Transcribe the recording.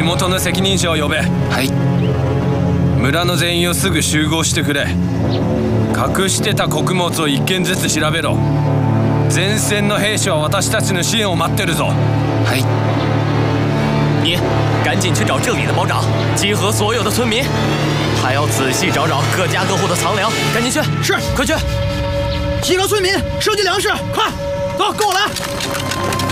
元の責任者を呼べ。 はい。 村の全員をすぐ集合してくれ。隠してた穀物を1件ずつ調べろ。前線の兵士は私たちの支援を待ってるぞ。 はい。 你赶紧去找这里的保长，集合所有的村民，还要仔细找找各家各户的藏粮。赶紧去！ 是， 快去！ 集合村民，收集粮食，快，走，跟我来。